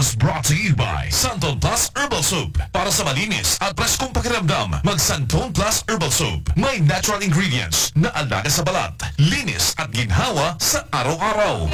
is brought to you by Santon Plus Herbal Soap. Para sa malinis at preskong pakiramdam, mag Santon Plus Herbal Soap. May natural ingredients na alaga sa balat, linis at ginhawa sa araw-araw.